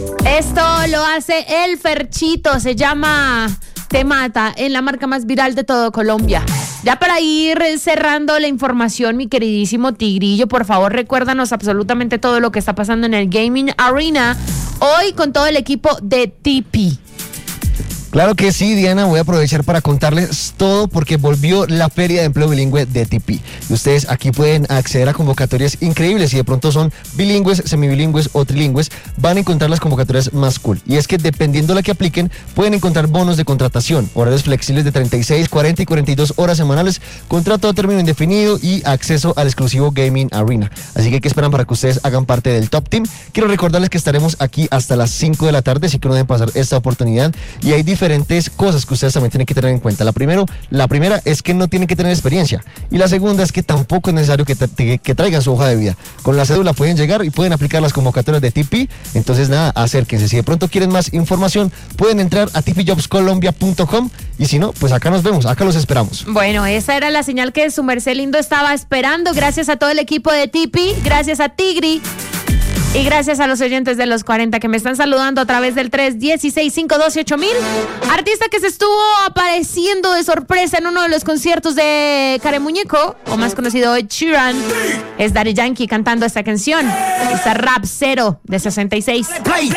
Esto lo hace el Ferchito, se llama Te Mata, en la marca más viral de todo Colombia. Ya para ir cerrando la información, mi queridísimo Tigrillo, por favor recuérdanos absolutamente todo lo que está pasando en el Gaming Arena hoy con todo el equipo de TP. Claro que sí, Diana, voy a aprovechar para contarles todo porque volvió la Feria de Empleo Bilingüe de TP. Y ustedes aquí pueden acceder a convocatorias increíbles y de pronto son bilingües, semibilingües o trilingües, van a encontrar las convocatorias más cool. Y es que dependiendo de la que apliquen, pueden encontrar bonos de contratación, horarios flexibles de 36, 40 y 42 horas semanales, contrato a término indefinido y acceso al exclusivo Gaming Arena. Así que, ¿qué esperan para que ustedes hagan parte del Top Team? Quiero recordarles que estaremos aquí hasta las 5 de la tarde, así que no deben pasar esta oportunidad. Y hay diferentes cosas que ustedes también tienen que tener en cuenta. La primera es que no tienen que tener experiencia. Y la segunda es que tampoco es necesario que traigan su hoja de vida. Con la cédula pueden llegar y pueden aplicar las convocatorias de TP. Entonces, nada, acérquense. Si de pronto quieren más información, pueden entrar a tpjobscolombia.com y si no, pues acá nos vemos, acá los esperamos. Bueno, esa era la señal que su merced lindo estaba esperando. Gracias a todo el equipo de TP, gracias a Tigri. Y gracias a los oyentes de los 40 que me están saludando a través del 316-512-8000. Artista que se estuvo apareciendo de sorpresa en uno de los conciertos de Care Muñeco, o más conocido Ed Sheeran, es Daddy Yankee cantando esta canción. Esta Rap Zero de 66.